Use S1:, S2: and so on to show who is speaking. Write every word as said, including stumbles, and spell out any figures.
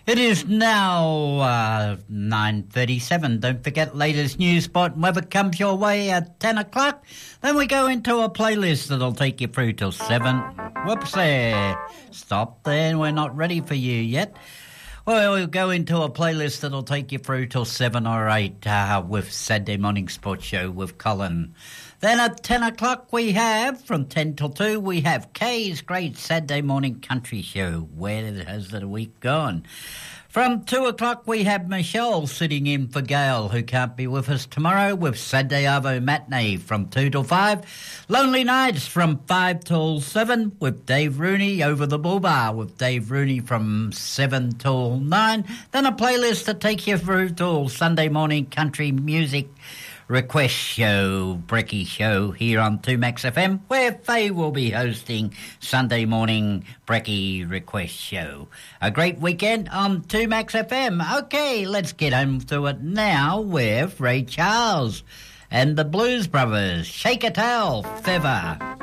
S1: It is now uh, nine thirty-seven. Don't forget, latest news, spot and weather comes your way at ten o'clock. Then we go into a playlist that'll take you through till seven. Whoops there. Stop there. We're not ready for you yet. Well, we'll go into a playlist that'll take you through till seven or eight uh, with Saturday Morning Sports Show with Colin. Then at ten o'clock we have, from ten till two, we have Kay's Great Saturday Morning Country Show. Where has the week gone? From two o'clock we have Michelle sitting in for Gail, who can't be with us tomorrow, with Saturday Arvo Matinee from two till five. Lonely Nights from five till seven with Dave Rooney over the Bull Bar with Dave Rooney from seven till nine. Then a playlist that takes you through till Sunday Morning Country Music Request Show, Brecky Show here on two Max F M, where Faye will be hosting Sunday Morning Brecky Request Show. A great weekend on two Max F M. Okay, let's get on to it now with Ray Charles and the Blues Brothers. Shake a Towel, Feather.